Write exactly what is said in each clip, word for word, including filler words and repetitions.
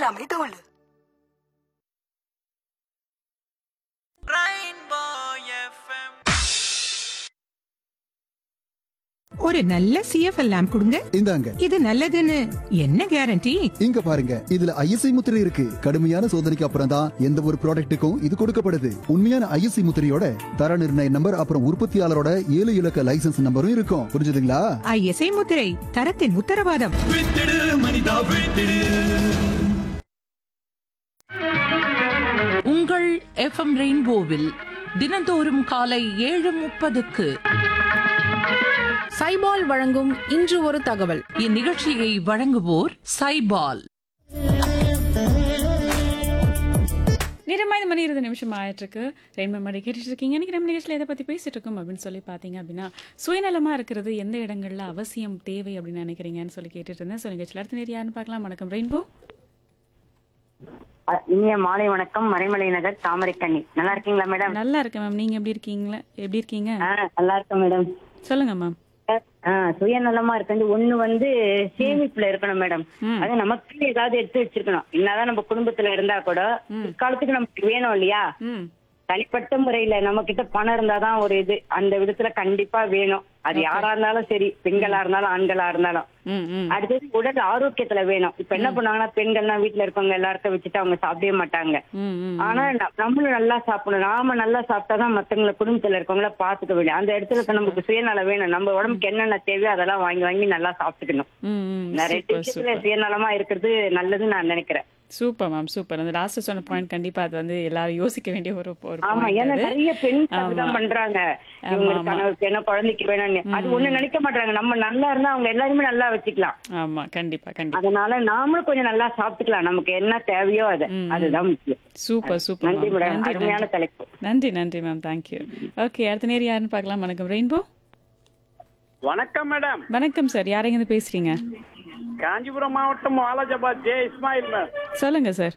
எல்லாமே தோல். ஒரு நல்ல சிஎஃப்எல் லேம்ப் கொடுங்க. இந்தாங்க. இது நல்லதுன்னு என்ன கேரண்டி? இங்க பாருங்க, இதுல ஐஎஸ்ஐ முத்திரை இருக்கு. கடுமையான சோதனைக்கு அப்புறம் தான் எந்த ஒரு ப்ராடக்ட்டுக்கும் இது கொடுக்கப்படுது. உண்மையான ஐஎஸ்ஐ முத்திரையோட தர நிர்ணய நம்பர் அப்புறம் உற்பத்தியாளரோட ஏழு இலக்க லைசன்ஸ் நம்பரும் இருக்கும். புரிஞ்சுதுங்களா? ஐஎஸ்ஐ முத்திரை தரத்தின் உத்தரவாதம். உங்கள் எஃப்எம் ரெயின்போவில் தினந்தோறும் காலை ஏழு முப்பதுக்கு சைபால் வழங்கும் இன்று ஒரு தகவல். இந்நிகழ்ச்சியை வழங்குவோர் சைபால். நேரமாக இந்த மணி இருபது நிமிஷம் ஆயிட்டு இருக்கு. ரெயின்போ மாதிரி கேட்டுட்டு இருக்கீங்க. இன்னைக்கு நம்ம நிகழ்ச்சியில் எதை பற்றி பேசிட்டு இருக்கோம் அப்படின்னு சொல்லி பார்த்தீங்க அப்படின்னா, சுயநலமாக இருக்கிறது எந்த இடங்கள்ல அவசியம் தேவை அப்படின்னு நினைக்கிறீங்கன்னு சொல்லி கேட்டுட்டு இருந்தேன். ஸோ நிகழ்ச்சியில் அடுத்த நேரம் யாருன்னு பார்க்கலாம். வணக்கம் ரெயின்போ. இனிய மாலை வணக்கம். மறைமலை நகர் தாமரைக்கண்ணி. நல்லா இருக்கீங்களா மேடம்? நல்லா இருக்கேன் மேம். நீங்க எப்படி இருக்கீங்களா? எப்படி இருக்கீங்க? நல்லா இருக்கேன் மேடம். சொல்லுங்க மேம். சுயநலமா இருக்கு ஒண்ணு வந்து சேமிப்புல இருக்கணும் மேடம். அது நமக்கு ஏதாவது எடுத்து வச்சிருக்கணும். என்னதான் நம்ம குடும்பத்துல இருந்தா கூட காலத்துக்கு நமக்கு வேணும் இல்லையா? தனிப்பட்ட முறையில நம்ம கிட்ட பணம் இருந்தாதான் ஒரு இது அந்த விதத்துல கண்டிப்பா வேணும். அது யாரா இருந்தாலும் சரி, பெண்களா இருந்தாலும் ஆண்களா இருந்தாலும். அடுத்தது உடல் ஆரோக்கியத்துல வேணும். இப்ப என்ன பண்ணுவாங்கன்னா, பெண்கள்லாம் வீட்டுல இருக்கவங்க எல்லாருக்கும் வச்சுட்டு அவங்க சாப்பிடவே மாட்டாங்க. ஆனா நம்மளும் நல்லா சாப்பிடணும். நாம நல்லா சாப்பிட்டாதான் மத்தவங்களை குடும்பத்துல இருக்கவங்கள பாத்துக்க வேண்டிய அந்த இடத்துல நமக்கு சுயநலம் வேணும். நம்ம உடம்புக்கு என்னென்ன தேவையோ அதெல்லாம் வாங்கி வாங்கி நல்லா சாப்பிட்டுக்கணும். நிறைய விஷயத்துல சுயநலமா இருக்கிறது நல்லதுன்னு நான் நினைக்கிறேன். Super ma'am, super. அந்த லாஸ்ட் சொன்ன பாயிண்ட் கண்டிப்பா அது வந்து எல்லாரும் யோசிக்க வேண்டிய ஒரு ஒரு ஆமா. ஏன்னா நிறைய பெண்கள் பண்றாங்க, இவங்களுக்கு கணவருக்கு என்ன குழந்தைக்கு வேணும்னு. அது ஒண்ணு நினைக்க மாட்டாங்க. நம்ம நல்லா இருந்தா அவங்க எல்லாருமே நல்லா வச்சுக்கலாம். ஆமா, கண்டிப்பா கண்டிப்பா. அதனால நாமளும் கொஞ்சம் நல்லா சாப்பிட்டுக்கலாம். நமக்கு என்ன தேவையோ அது அதுதான் முக்கியம். Super super. நன்றி மேடம், அருமையான தலைப்பு. நன்றி நன்றி மேம், தேங்க்யூ. ஓகே, அடுத்த நேரம் யாருன்னு பார்க்கலாம். வணக்கம் ரெயின்போ. வணக்கம் மேடம். வணக்கம் சார், யாரைங்க இருந்து பேசுறீங்க? காஞ்சிபுரம் மாவட்டம் வாலாஜாபாத் ஜே இஸ்மாயில் மேம். சொல்லுங்க சார்.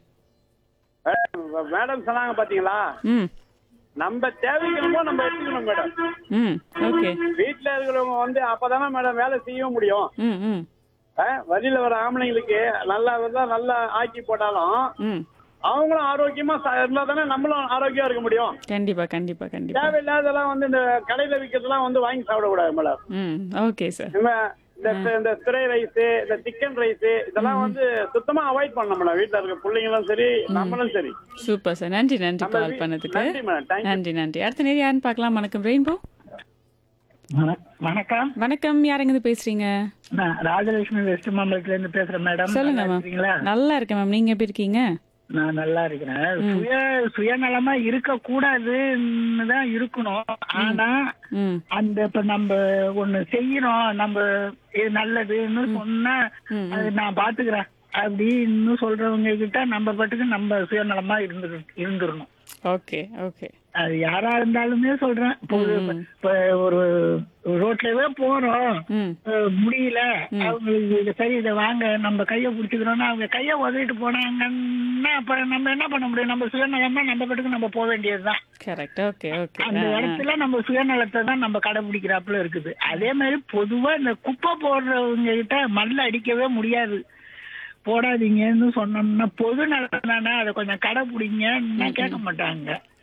மேடம் சொன்னாங்க பாத்தீங்களா, ம் நம்ம தேவைக்கிறோமோ நம்ம எடுத்துக்கணும் மேடம். ம் ஓகே. வீட்டுல இருக்கிறவங்க வந்து அப்பதானே மேடம் வேலை செய்ய முடியும். ம் ம் வழியில வர ஆம்பளைங்களுக்கு நல்லா நல்லா ஆக்கி போட்டாலும் ம் அவங்களும் ஆரோக்கியமா இருந்தா தானே நம்மளும் ஆரோக்கியமா இருக்க முடியும். கண்டிப்பா கண்டிப்பா கண்டிப்பா. தேவையில்லாதெல்லாம் வந்து இந்த கடையில விற்கிறதுலாம் வந்து வாங்கி சாப்பிடக்கூடாது மேடம். ம் ஓகே சார். இந்த ஸ்ப்ரே ரைஸ், இந்த சிக்கன் ரைஸ் இதெல்லாம் வந்து சுத்தமா அவாய்ட் பண்ணணும் மேடம். வீட்டுல இருக்க பிள்ளைங்களும் சரி, நம்மளும் சரி. சூப்பர் சார், நன்றி நன்றி கால் பண்ணதுக்கு. நன்றி நன்றி. அடுத்த நேரம் யாருன்னு பார்க்கலாம். வணக்கம் ரெயின்போ. வணக்கம். வணக்கம், யாருங்க இருந்து பேசுறீங்க? நான் ராஜலட்சுமி வெஸ்ட் மாம்பலத்துல இருந்து பேசுறேன் மேடம். சொல்லுங்க மேம். நல்லா இருக்கேன் மேம், நீங்க எப்படி இருக்கீங்க? நான் நல்லா இருக்கிறேன். சுய சுயநலமா இருக்க கூடாதுன்னு தான் இருக்கணும். ஆனா அந்த இப்ப நம்ம ஒண்ணு செய்யறோம், நம்ம இது நல்லதுன்னு சொன்னா அது நான் பாத்துக்கிறேன் அப்படின்னு சொல்றவங்க கிட்ட நம்ம பாட்டுக்கு நம்ம சுயநலமா இருந்து இருந்துடணும். Okay okay. அது யாரா இருந்தாலுமே சொல்றேன். இப்ப ஒரு ரோட்லவே போறோம், முடியல அவங்களுக்கு, சரி இதை வாங்க நம்ம கைய புடிச்சுக்கிறோம்னா அவங்க கைய உதவிட்டு போனாங்கன்னா அப்ப நம்ம என்ன பண்ண முடியும்? நம்ம சுயநலமா நம்ம பாட்டுக்கு நம்ம போக வேண்டியதுதான். கரெக்ட். Okay okay. அந்த இடத்துல நம்ம சுயநலத்தை தான் நம்ம கடைபிடிக்கிறாப்புல இருக்குது. அதே மாதிரி பொதுவா இந்த குப்பை போடுறவங்க கிட்ட மண்ணில் அடிக்கவே முடியாது. போடாதீங்கன்னு சொன்னோம்னா பொது நலம் தானே, அதை கொஞ்சம் கடைபிடிங்கன்னா கேட்க மாட்டாங்க.